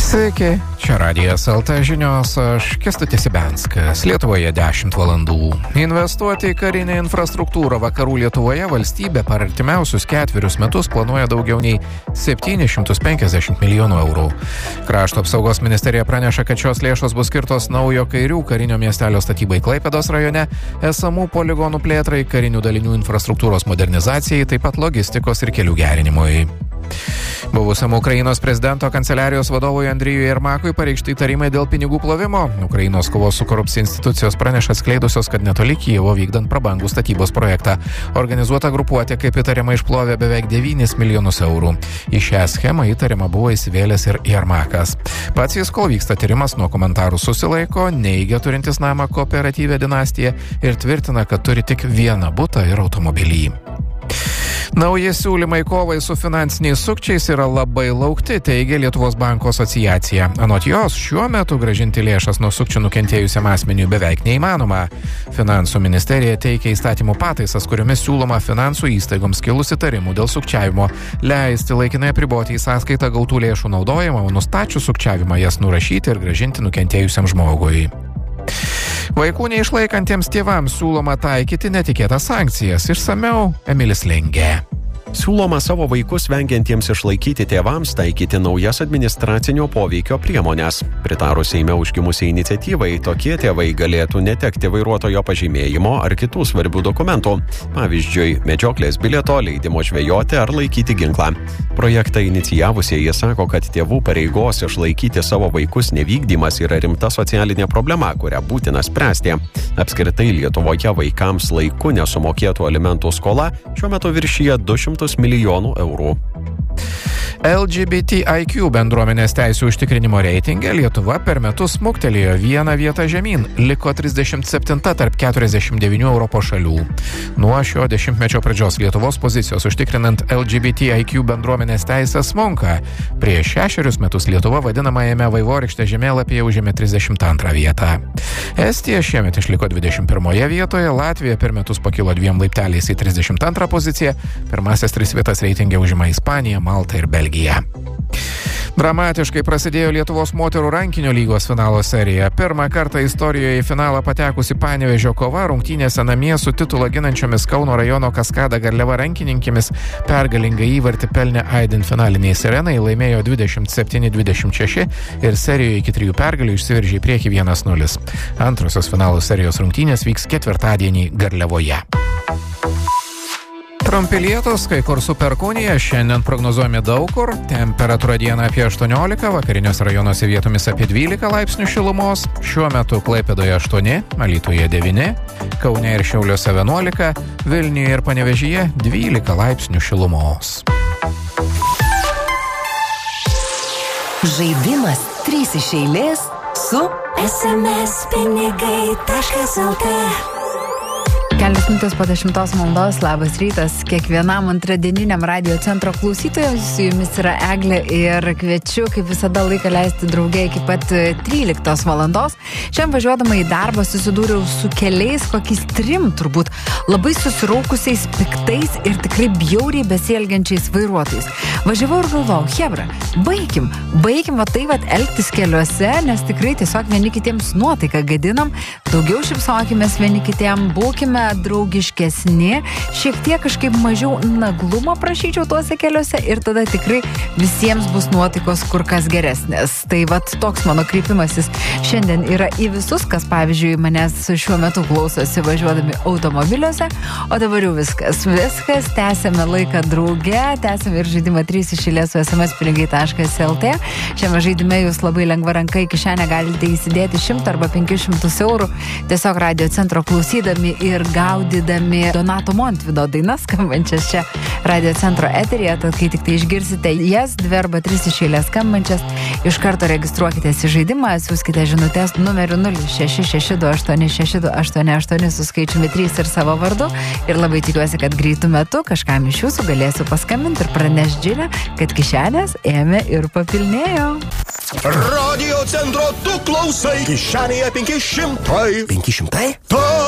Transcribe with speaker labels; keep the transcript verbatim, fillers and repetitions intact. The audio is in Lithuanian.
Speaker 1: Sveiki, čia Radijas el te žinios, aš Kęstutis Ibenskas. Lietuvoje dešimt valandų. Investuoti į karinę infrastruktūrą vakarų Lietuvoje valstybė per artimiausius ketverius metus planuoja daugiau nei septynis šimtus penkiasdešimt milijonų eurų. Krašto apsaugos ministerija praneša, kad šios lėšos bus skirtos naujo Kairių karinio miestelio statybai Klaipėdos rajone, esamų poligonų plėtrai, karinių dalinių infrastruktūros modernizacijai, taip pat logistikos ir kelių gerinimui. Buvusiam Ukrainos prezidento kanceliarijos vadovui Andrijui Jermakui pareikšti įtarimai dėl pinigų plovimo. Ukrainos kovos su korupcija institucijos praneša atskleidusios, kad netoli Kijevo vykdant prabangų statybos projektą. Organizuota grupuotė kaip įtariama išplovė beveik devynis milijonus eurų. Į šią schemą įtariama buvo įsivėlęs ir Jermakas. Pats jis, kol vyksta tyrimas, nuo komentarų susilaiko, neigia turintis namą kooperatyvę dinastiją ir tvirtina, kad turi tik vieną butą ir automobilį. Nauji siūlymai kovai su finansiniais sukčiais yra labai laukti, teigia Lietuvos banko asociacija. Anot jos, šiuo metu grąžinti lėšas nuo sukčių nukentėjusiam asmeniui beveik neįmanoma. Finansų ministerija teikia įstatymų pataisas, kuriomis siūloma finansų įstaigoms kilus įtarimų dėl sukčiavimo leisti laikinai apriboti į sąskaitą gautų lėšų naudojimą, o nustačius sukčiavimą jas nurašyti ir grąžinti nukentėjusiam žmogui. Vaikų neišlaikantiems tėvams siūloma taikyti netikėtas sankcijas. Išsamiau Emilis Lengė.
Speaker 2: Siūloma savo vaikus vengiantiems išlaikyti tėvams taikyti naujas administracinio poveikio priemonės. Pritarus Seime užgimusiai iniciatyvai, tokie tėvai galėtų netekti vairuotojo pažymėjimo ar kitų svarbių dokumentų. Pavyzdžiui, medžioklės bilieto, leidimo žvejoti ar laikyti ginklą. Projektą inicijavusieji sako, kad tėvų pareigos išlaikyti savo vaikus nevykdymas yra rimta socialinė problema, kurią būtina spręsti. Apskritai Lietuvoje vaikams laiku nesumokėtų alimentų skola šiuo metu viršyja du šimtus milijonų eurų.
Speaker 1: el dži bi ti ai kiu bendruomenės teisių užtikrinimo reitinge Lietuva per metus smuktelėjo vieną vietą žemyn, liko trisdešimt septinta tarp keturiasdešimt devynių Europos šalių. Nuo šio dešimtmečio pradžios Lietuvos pozicijos užtikrinant el dži bi ti ai kiu bendruomenės teisės smunka. Prieš šešerius metus Lietuva vadinamajame vaivorykštės žemėlapyje užėmė trisdešimt antrą vietą. Estija šiemet išliko dvidešimt pirmoje vietoje, Latvija per metus pakilo dviem laipteliais į trisdešimt antrą poziciją, pirmasis tris vietas reitinge užima Ispanija, Malta ir Belgija. Dramatiškai prasidėjo Lietuvos moterų rankinio lygos finalo serija. Pirmą kartą istorijoje į finalą patekusi Panevėžio kova rungtynėse namie su titulą ginančiomis Kauno rajono Kaskada Garliava rankininkėmis pergalingą įvartį pelnė aidint finaliniai sirenai, laimėjo dvidešimt septyni dvidešimt šeši ir serijoje iki trijų pergalių išsiveržė į priekį vienas nulis. Antrosios finalo serijos rungtynės vyks ketvirtadienį Garliavoje. Trumpi lietūs, kai kur su perkūnija, šiandien prognozuojami daug kur, temperatūra dieną apie aštuoniolika, vakariniuose rajonuose vietomis apie dvylika laipsnių šilumos, šiuo metu Klaipėdoje aštuoni, Alytuje devyni, Kaune ir Šiauliuose vienuolika, Vilniuje ir Panevėžyje dvylika laipsnių šilumos.
Speaker 3: Žaidimas trys iš eilės su es em es pinigai taškas el te.
Speaker 4: Kelias minutės po dešimtos valandos, labas rytas kiekvienam antradieniniam radio centro klausytojams, su jumis yra Eglė ir kviečiu kaip visada laiką leisti drauge iki pat tryliktos valandos. Šiandien važiuodama į darbą susidūriau su keliais, kokiais trim turbūt labai susiraukusiais, piktais ir tikrai bjauriai besielgiančiais vairuotojais. Važiavau ir galvojau, hebra, baigim, baigim va tai va elgtis keliuose, nes tikrai tiesiog vieni kitiems nuotaiką gadinam, daugiau šypsokimės vieni kitiem, būkime draugiškesni, šiek tiek kažkaip mažiau naglumo prašyčiau tuose keliuose ir tada tikrai visiems bus nuotaikos kur kas geresnės. Tai vat toks mano kreipimasis šiandien yra į visus, kas pavyzdžiui manęs šiuo metu klausosi važiuodami automobiliuose, o dabar jau viskas. Viskas, tęsiame laiką drauge, tęsiame ir žaidimą trys iš eilės su es em es pinigai taškas el te. Šiame žaidime jūs labai lengva ranka į kišenę galite įsidėti šimtą arba penkis šimtus eurų, tiesiog radio centro klausydami ir gaudydami Donato Montvido dainas skambančias čia radio centro eteryje, tad kai tik tai išgirsite jas, dvi arba tris iš eilės skambančias, iš karto registruokitės į žaidimą, siųskite žinutės numeriu nulis šeši šeši du aštuoni šeši du aštuoni aštuoni su skaičiumi trys ir savo vardu ir labai tikiuosi, kad greitų metu kažkam iš jūsų galėsiu paskambinti ir pranešti žinią, kad kišenės ėmė ir papilnėjo.
Speaker 5: Radio centro tu klausai, kišenėje penki šimtai.
Speaker 2: penki šimtai?
Speaker 5: Taip.